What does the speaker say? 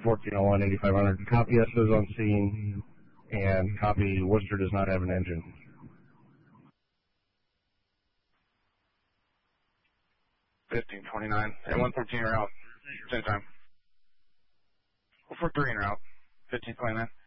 1401, 8500. Copy Estes on scene, and copy Worcester does not have an engine. 1529, and 113 are out. Same time. 443 are out. 1529.